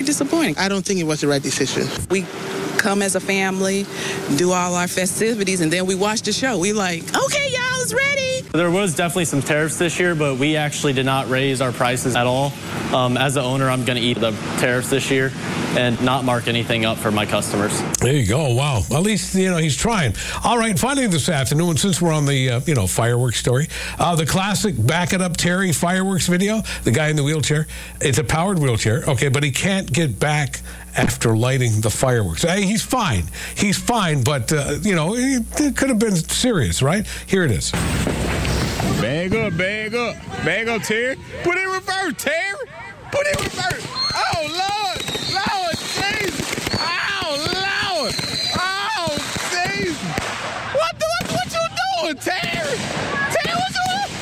disappointing. I don't think it was the right decision. We come as a family, do all our festivities, and then we watch the show. We like, okay, y'all, it's ready. There was definitely some tariffs this year, but we actually did not raise our prices at all. As the owner, I'm going to eat the tariffs this year and not mark anything up for my customers. There you go. Wow. At least, he's trying. All right. Finally this afternoon, since we're on the, fireworks story, the classic Back It Up Terry fireworks video, the guy in the wheelchair, it's a powered wheelchair. Okay. But he can't get back after lighting the fireworks. He's fine. He's fine. But, it could have been serious, right? Here it is. Bag up, Terry. Put it in reverse, Terry. Put it in reverse. Oh, Lord, Jesus. Oh, Lord. Oh, Jesus. What you doing, Terry? Terry, what you doing?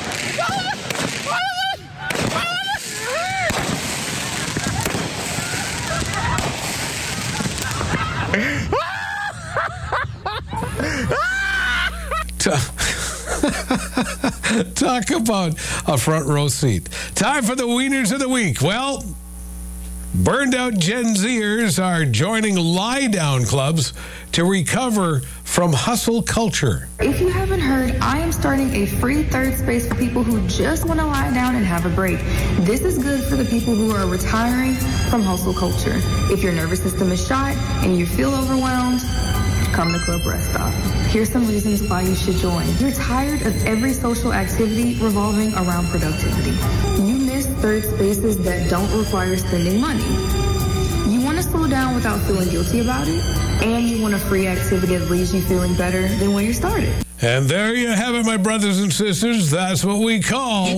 Talk about a front row seat. Time for the Wieners of the Week. Well, burned out Gen Zers are joining lie-down clubs to recover from hustle culture. If you haven't heard, I am starting a free third space for people who just want to lie down and have a break. This is good for the people who are retiring from hustle culture. If your nervous system is shot and you feel overwhelmed, come to Club Rest Stop. Here's some reasons why you should join. You're tired of every social activity revolving around productivity. You miss third spaces that don't require spending money. You want to slow down without feeling guilty about it, and you want a free activity that leaves you feeling better than when you started. And there you have it, my brothers and sisters. That's what we call